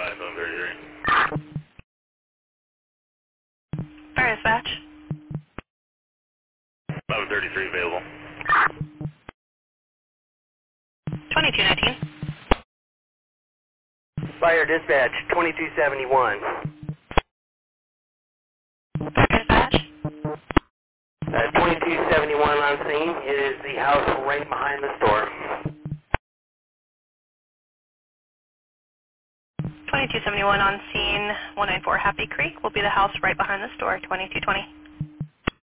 Fire dispatch. 1133 available. 2219. Fire dispatch 2271. Fire dispatch. 2271 on scene. It is the house right behind the store. 2271 on scene, 194 Happy Creek will be the house right behind the store, 2220.